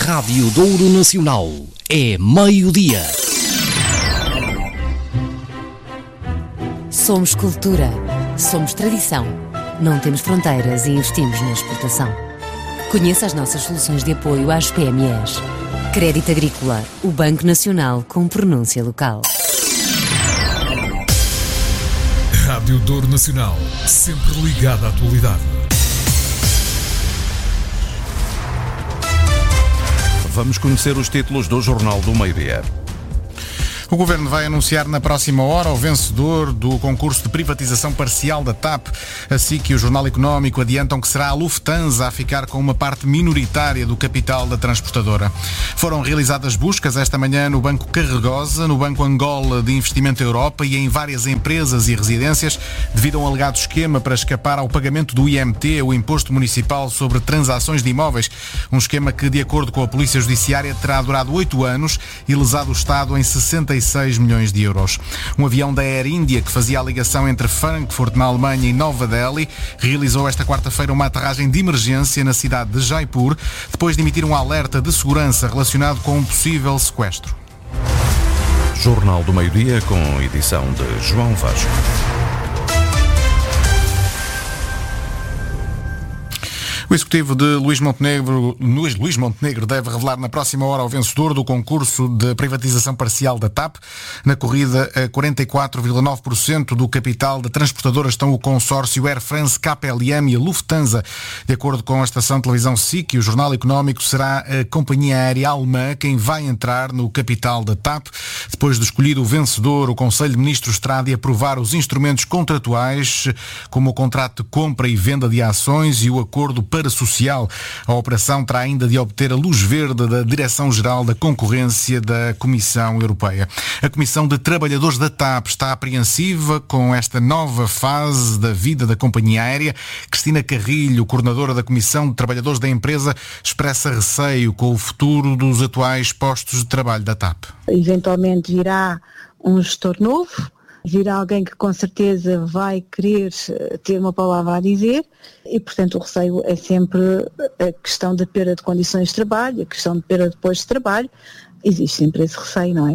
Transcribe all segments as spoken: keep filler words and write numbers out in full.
Rádio Douro Nacional. É meio-dia. Somos cultura. Somos tradição. Não temos fronteiras e investimos na exportação. Conheça as nossas soluções de apoio às P M Es. Crédito Agrícola, o Banco Nacional com pronúncia local. Rádio Douro Nacional, sempre ligada à atualidade. Vamos conhecer os títulos do Jornal do Meio-Dia. O Governo vai anunciar na próxima hora o vencedor do concurso de privatização parcial da TAP. A S I C e o Jornal Económico adiantam que será a Lufthansa a ficar com uma parte minoritária do capital da transportadora. Foram realizadas buscas esta manhã no Banco Carregosa, no Banco Angola de Investimento Europa e em várias empresas e residências, devido a um alegado esquema para escapar ao pagamento do I M T, o Imposto Municipal sobre Transações de Imóveis. Um esquema que, de acordo com a Polícia Judiciária, terá durado oito anos e lesado o Estado em sessenta e seis milhões de euros. Um avião da Air India que fazia a ligação entre Frankfurt, na Alemanha, e Nova Delhi realizou esta quarta-feira uma aterragem de emergência na cidade de Jaipur, depois de emitir um alerta de segurança relacionado com um possível sequestro. Jornal do Meio-Dia com edição de João Vasco. O executivo de Luís Montenegro, Luís, Luís Montenegro deve revelar na próxima hora o vencedor do concurso de privatização parcial da TAP. Na corrida, a quarenta e quatro vírgula nove por cento do capital da transportadora estão o consórcio Air France, K P L M e a Lufthansa. De acordo com a estação de televisão S I C e o Jornal Económico, será a companhia aérea alemã quem vai entrar no capital da TAP. Depois de escolhido o vencedor, o Conselho de Ministros terá de aprovar os instrumentos contratuais, como o contrato de compra e venda de ações e o acordo para social. A operação terá ainda de obter a luz verde da Direção-Geral da Concorrência da Comissão Europeia. A Comissão de Trabalhadores da TAP está apreensiva com esta nova fase da vida da companhia aérea. Cristina Carrilho, coordenadora da Comissão de Trabalhadores da empresa, expressa receio com o futuro dos atuais postos de trabalho da TAP. Eventualmente virá um gestor novo, virá alguém que com certeza vai querer ter uma palavra a dizer e, portanto, o receio é sempre a questão da perda de condições de trabalho, a questão de perda de postos de trabalho. Existe sempre esse receio, não é?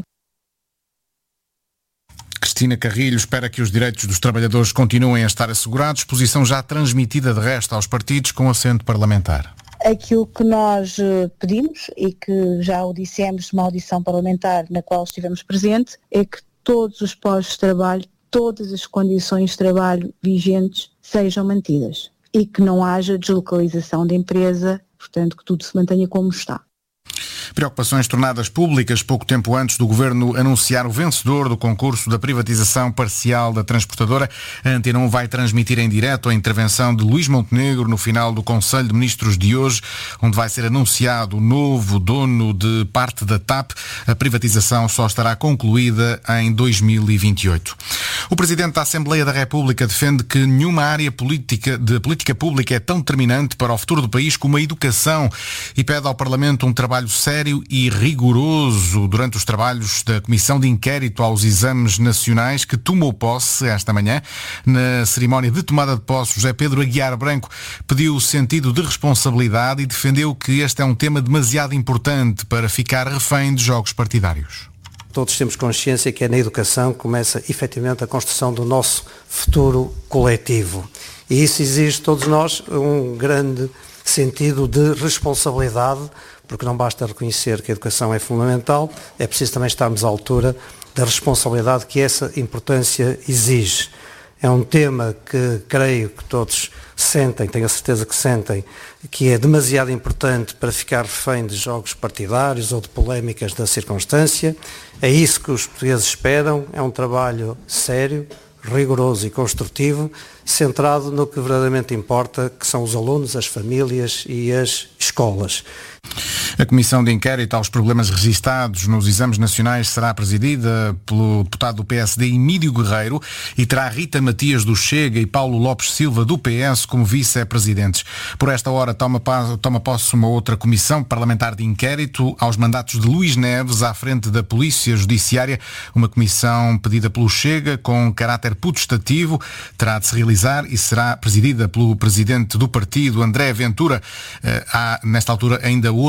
Cristina Carrilho espera que os direitos dos trabalhadores continuem a estar assegurados, posição já transmitida de resto aos partidos com assento parlamentar. Aquilo que nós pedimos e que já o dissemos numa audição parlamentar na qual estivemos presentes é que todos os postos de trabalho, todas as condições de trabalho vigentes sejam mantidas e que não haja deslocalização da empresa, portanto que tudo se mantenha como está. Preocupações tornadas públicas pouco tempo antes do Governo anunciar o vencedor do concurso da privatização parcial da transportadora. A Antena um vai transmitir em direto a intervenção de Luís Montenegro no final do Conselho de Ministros de hoje, onde vai ser anunciado o novo dono de parte da TAP. A privatização só estará concluída em dois mil e vinte e oito. O Presidente da Assembleia da República defende que nenhuma área política, de política pública é tão determinante para o futuro do país como a educação e pede ao Parlamento um trabalho sério e rigoroso durante os trabalhos da Comissão de Inquérito aos Exames Nacionais, que tomou posse esta manhã. Na cerimónia de tomada de posse, José Pedro Aguiar Branco pediu o sentido de responsabilidade e defendeu que este é um tema demasiado importante para ficar refém de jogos partidários. Todos temos consciência que é na educação que começa efetivamente a construção do nosso futuro coletivo. E isso exige de todos nós um grande sentido de responsabilidade, porque não basta reconhecer que a educação é fundamental, é preciso também estarmos à altura da responsabilidade que essa importância exige. É um tema que creio que todos sentem, tenho a certeza que sentem, que é demasiado importante para ficar refém de jogos partidários ou de polémicas da circunstância. É isso que os portugueses esperam, é um trabalho sério, rigoroso e construtivo, centrado no que verdadeiramente importa, que são os alunos, as famílias e as escolas. A Comissão de Inquérito aos problemas registados nos exames nacionais será presidida pelo deputado do P S D Emílio Guerreiro e terá Rita Matias do Chega e Paulo Lopes Silva do P S como vice-presidentes. Por esta hora toma, toma posse uma outra comissão parlamentar de inquérito aos mandatos de Luís Neves à frente da Polícia Judiciária, uma comissão pedida pelo Chega com caráter putestativo, terá de se realizar e será presidida pelo presidente do partido, André Ventura. Há, nesta altura, ainda outras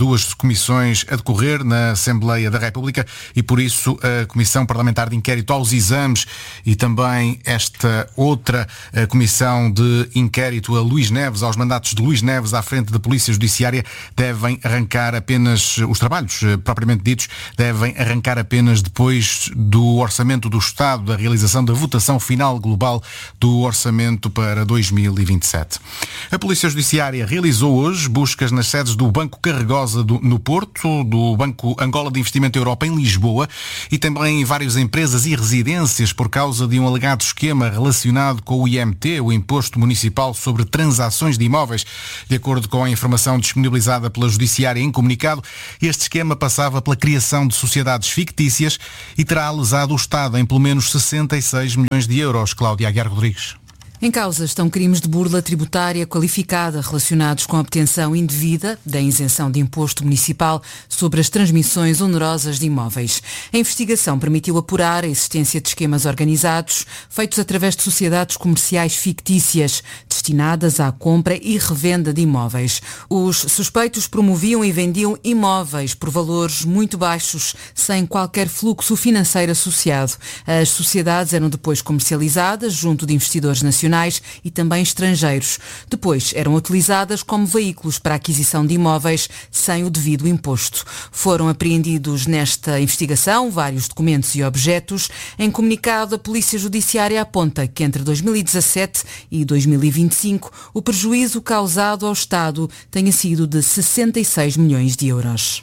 duas comissões a decorrer na Assembleia da República e, por isso, a Comissão Parlamentar de Inquérito aos Exames e também esta outra Comissão de Inquérito a Luís Neves, aos mandatos de Luís Neves à frente da Polícia Judiciária, devem arrancar apenas, os trabalhos propriamente ditos, devem arrancar apenas depois do Orçamento do Estado, da realização da votação final global do Orçamento para dois mil e vinte e sete. A Polícia Judiciária realizou hoje buscas nas sedes do Banco Carregosa do, no Porto, do Banco Angola de Investimento Europa em Lisboa e também em várias empresas e residências por causa de um alegado esquema relacionado com o I M T, o Imposto Municipal sobre Transações de Imóveis. De acordo com a informação disponibilizada pela Judiciária em comunicado, este esquema passava pela criação de sociedades fictícias e terá lesado o Estado em pelo menos sessenta e seis milhões de euros. Cláudia Aguiar Rodrigues. Em causa estão crimes de burla tributária qualificada relacionados com a obtenção indevida da isenção de imposto municipal sobre as transmissões onerosas de imóveis. A investigação permitiu apurar a existência de esquemas organizados feitos através de sociedades comerciais fictícias destinadas à compra e revenda de imóveis. Os suspeitos promoviam e vendiam imóveis por valores muito baixos, sem qualquer fluxo financeiro associado. As sociedades eram depois comercializadas junto de investidores nacionais e também estrangeiros. Depois eram utilizadas como veículos para a aquisição de imóveis sem o devido imposto. Foram apreendidos nesta investigação vários documentos e objetos. Em comunicado, a Polícia Judiciária aponta que entre dois mil e dezassete e dois mil e vinte e cinco o prejuízo causado ao Estado tenha sido de sessenta e seis milhões de euros.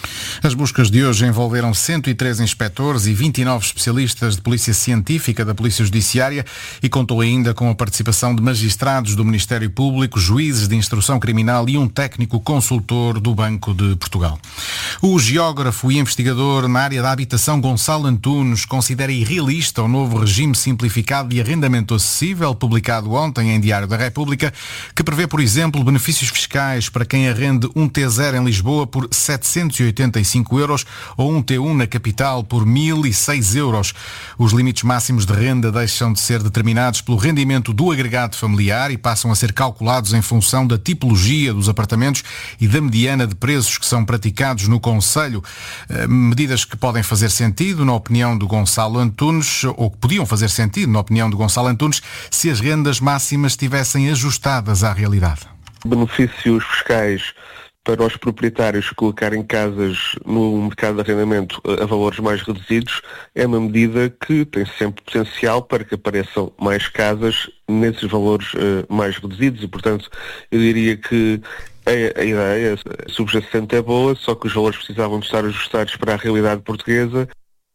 As buscas de hoje envolveram cento e três inspectores e vinte e nove especialistas de Polícia Científica da Polícia Judiciária e contou ainda com a participação de magistrados do Ministério Público, juízes de instrução criminal e um técnico consultor do Banco de Portugal. O geógrafo e investigador na área da habitação Gonçalo Antunes considera irrealista o novo regime simplificado de arrendamento acessível, publicado ontem em Diário da República, que prevê, por exemplo, benefícios fiscais para quem arrende um T zero em Lisboa por setecentos e oitenta e cinco euros ou um T um na capital por mil e seis euros. Os limites máximos de renda deixam de ser determinados pelo rendimento do agregado familiar e passam a ser calculados em função da tipologia dos apartamentos e da mediana de preços que são praticados no concelho. Medidas que podem fazer sentido, na opinião do Gonçalo Antunes, ou que podiam fazer sentido, na opinião do Gonçalo Antunes, se as rendas máximas estivessem ajustadas à realidade. Benefícios fiscais para os proprietários colocarem casas no mercado de arrendamento a valores mais reduzidos é uma medida que tem sempre potencial para que apareçam mais casas nesses valores uh, mais reduzidos e, portanto, eu diria que a, a ideia subjacente é boa, só que os valores precisavam de estar ajustados para a realidade portuguesa.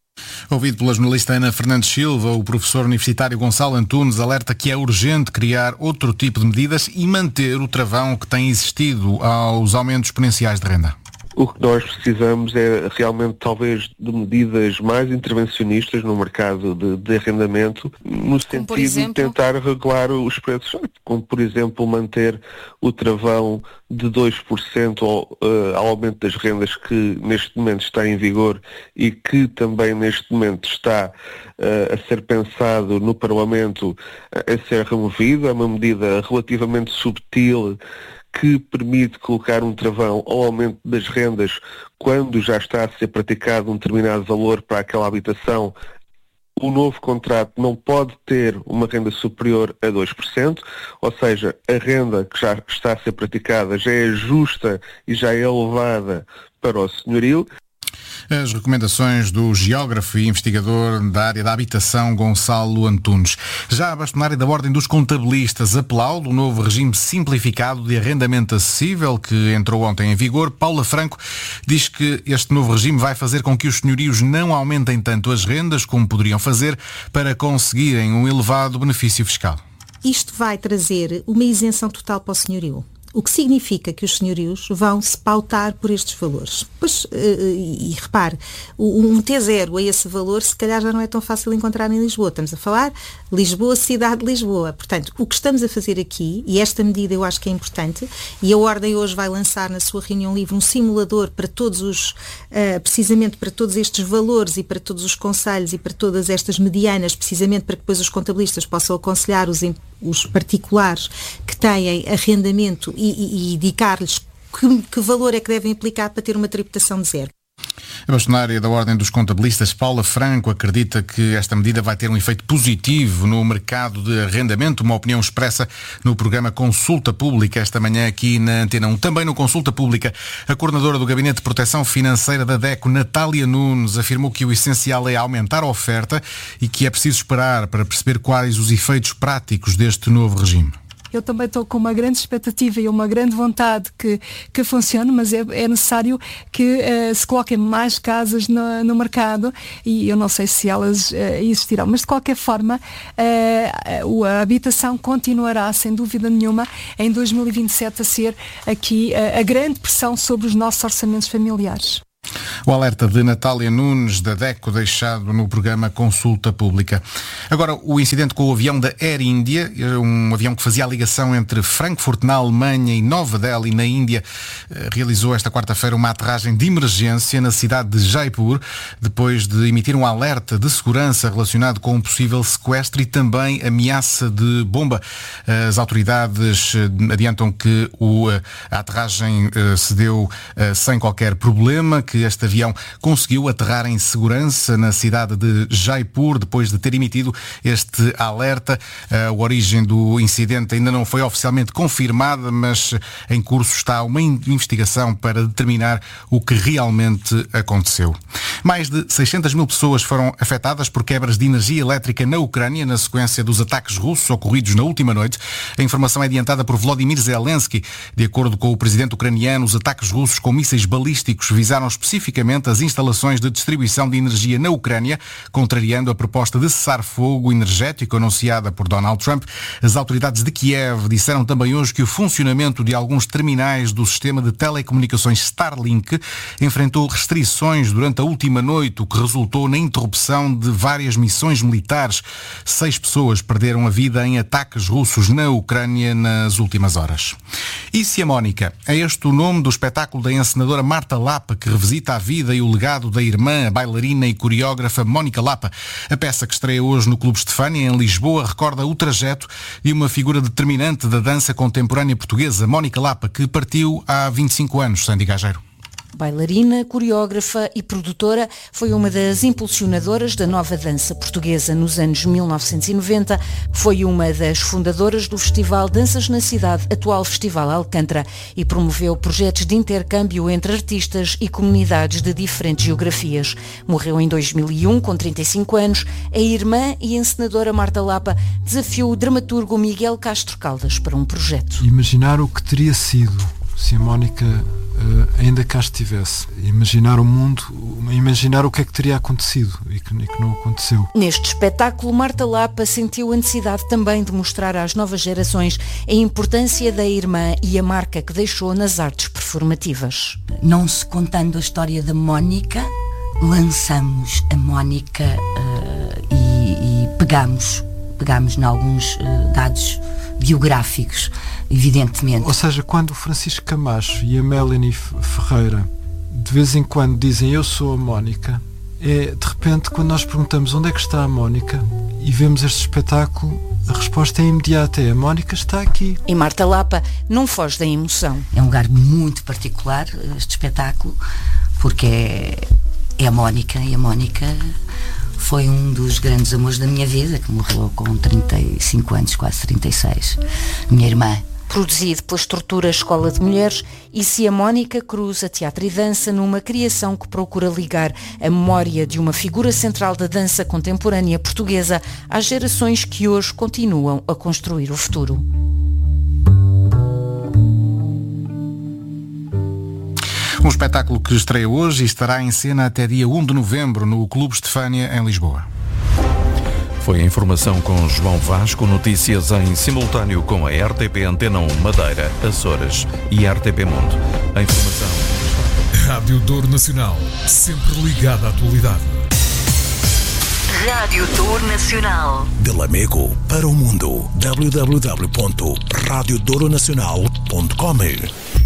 Ouvido pela jornalista Ana Fernandes Silva, o professor universitário Gonçalo Antunes alerta que é urgente criar outro tipo de medidas e manter o travão que tem existido aos aumentos exponenciais de renda. O que nós precisamos é realmente talvez de medidas mais intervencionistas no mercado de, de arrendamento, no sentido exemplo... de tentar regular os preços, como por exemplo manter o travão de dois por cento ao, uh, ao aumento das rendas que neste momento está em vigor e que também neste momento está uh, a ser pensado no Parlamento uh, a ser removido. É uma medida relativamente subtil que permite colocar um travão ao aumento das rendas quando já está a ser praticado um determinado valor para aquela habitação. O novo contrato não pode ter uma renda superior a dois por cento, ou seja, a renda que já está a ser praticada já é justa e já é elevada para o senhorio. As recomendações do geógrafo e investigador da área da habitação Gonçalo Antunes. Já a bastonária da Ordem dos Contabilistas aplaude o novo regime simplificado de arrendamento acessível que entrou ontem em vigor. Paula Franco diz que este novo regime vai fazer com que os senhorios não aumentem tanto as rendas como poderiam fazer para conseguirem um elevado benefício fiscal. Isto vai trazer uma isenção total para o senhorio. O que significa que os senhorios vão se pautar por estes valores. Pois, e, e repare, um T zero a esse valor se calhar já não é tão fácil encontrar em Lisboa. Estamos a falar Lisboa, cidade de Lisboa. Portanto, o que estamos a fazer aqui, e esta medida eu acho que é importante, e a Ordem hoje vai lançar na sua reunião livre um simulador para todos os, uh, precisamente para todos estes valores e para todos os concelhos e para todas estas medianas, precisamente para que depois os contabilistas possam aconselhar os, os particulares que têm arrendamento e, e, e indicar-lhes que, que valor é que devem aplicar para ter uma tributação de zero. A bastonária da Ordem dos Contabilistas, Paula Franco, acredita que esta medida vai ter um efeito positivo no mercado de arrendamento, uma opinião expressa no programa Consulta Pública esta manhã aqui na Antena um. Também no Consulta Pública, a coordenadora do Gabinete de Proteção Financeira da DECO, Natália Nunes, afirmou que o essencial é aumentar a oferta e que é preciso esperar para perceber quais os efeitos práticos deste novo regime. Eu também estou com uma grande expectativa e uma grande vontade que, que funcione, mas é, é necessário que uh, se coloquem mais casas no, no mercado e eu não sei se elas uh, existirão, mas de qualquer forma uh, a habitação continuará, sem dúvida nenhuma, em dois mil e vinte e sete a ser aqui uh, a grande pressão sobre os nossos orçamentos familiares. O alerta de Natália Nunes, da DECO, deixado no programa Consulta Pública. Agora, o incidente com o avião da Air India, um avião que fazia a ligação entre Frankfurt, na Alemanha, e Nova Delhi, na Índia, realizou esta quarta-feira uma aterragem de emergência na cidade de Jaipur, depois de emitir um alerta de segurança relacionado com um possível sequestro e também ameaça de bomba. As autoridades adiantam que o, a aterragem se deu sem qualquer problema, que este avião conseguiu aterrar em segurança na cidade de Jaipur depois de ter emitido este alerta. A origem do incidente ainda não foi oficialmente confirmada, mas em curso está uma investigação para determinar o que realmente aconteceu. Mais de seiscentas mil pessoas foram afetadas por quebras de energia elétrica na Ucrânia na sequência dos ataques russos ocorridos na última noite. A informação é adiantada por Volodymyr Zelensky. De acordo com o presidente ucraniano, os ataques russos com mísseis balísticos visaram especificamente as instalações de distribuição de energia na Ucrânia, contrariando a proposta de cessar-fogo energético anunciada por Donald Trump. As autoridades de Kiev disseram também hoje que o funcionamento de alguns terminais do sistema de telecomunicações Starlink enfrentou restrições durante a última noite, o que resultou na interrupção de várias missões militares. Seis pessoas perderam a vida em ataques russos na Ucrânia nas últimas horas. E se a Mónica? É este o nome do espetáculo da encenadora Marta Lapa, que revisita a vida e o legado da irmã, a bailarina e coreógrafa Mónica Lapa. A peça, que estreia hoje no Clube Estefânia, em Lisboa, recorda o trajeto de uma figura determinante da dança contemporânea portuguesa, Mónica Lapa, que partiu há vinte e cinco anos, Sandy Gageiro. Bailarina, coreógrafa e produtora, foi uma das impulsionadoras da nova dança portuguesa nos anos mil novecentos e noventa, foi uma das fundadoras do Festival Danças na Cidade, atual Festival Alcântara, e promoveu projetos de intercâmbio entre artistas e comunidades de diferentes geografias. Morreu em dois mil e um, com trinta e cinco anos. A irmã e encenadora Marta Lapa desafiou o dramaturgo Miguel Castro Caldas para um projeto. Imaginar o que teria sido se a Mónica uh, ainda cá estivesse. Imaginar o mundo, imaginar o que é que teria acontecido e que, e que não aconteceu. Neste espetáculo, Marta Lapa sentiu a necessidade também de mostrar às novas gerações a importância da irmã e a marca que deixou nas artes performativas. Não se contando a história da Mónica, lançamos a Mónica uh, e, e pegamos, pegamos em alguns uh, dados biográficos, evidentemente. Ou seja, quando o Francisco Camacho e a Melanie Ferreira de vez em quando dizem eu sou a Mónica, é de repente quando nós perguntamos onde é que está a Mónica e vemos este espetáculo, a resposta é imediata, é a Mónica está aqui. E Marta Lapa não foge da emoção. É um lugar muito particular este espetáculo, porque é, é a Mónica, e a Mónica foi um dos grandes amores da minha vida, que morreu com trinta e cinco anos, quase trinta e seis. Minha irmã. Produzido pela estrutura Escola de Mulheres, e se a Mónica cruza teatro e dança numa criação que procura ligar a memória de uma figura central da dança contemporânea portuguesa às gerações que hoje continuam a construir o futuro. Um espetáculo que estreia hoje e estará em cena até dia um de novembro no Clube Estefânia, em Lisboa. Foi a informação com João Vasco, notícias em simultâneo com a R T P Antena um Madeira, Açores e R T P Mundo. A informação... Rádio Douro Nacional, sempre ligada à atualidade. Rádio Douro Nacional. De Lamego para o mundo. w w w ponto rádio douro nacional ponto com